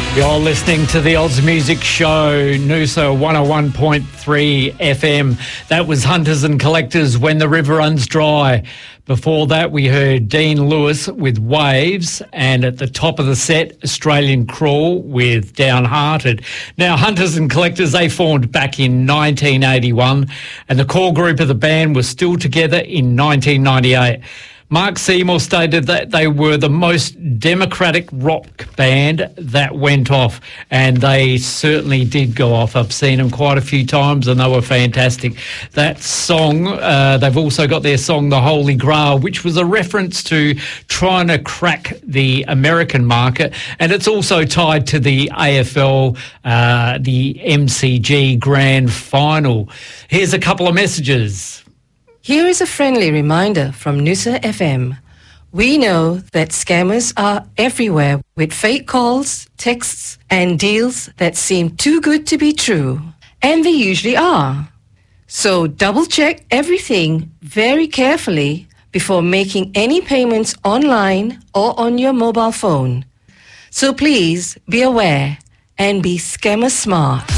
You're listening to the Oz Music Show, Noosa 101.3 FM. That was Hunters and Collectors, When the River Runs Dry. Before that, we heard Dean Lewis with Waves, and at the top of the set, Australian Crawl with Downhearted. Now, Hunters and Collectors, they formed back in 1981, and the core group of the band was still together in 1998. Mark Seymour stated that they were the most democratic rock band that went off, and they certainly did go off. I've seen them quite a few times, and they were fantastic. That song, they've also got their song, The Holy Grail, which was a reference to trying to crack the American market, and it's also tied to the AFL, the MCG Grand Final. Here's a couple of messages. Here is a friendly reminder from Noosa FM. We know that scammers are everywhere with fake calls, texts, and deals that seem too good to be true. And they usually are. So double-check everything very carefully before making any payments online or on your mobile phone. So please be aware and be scammer smart.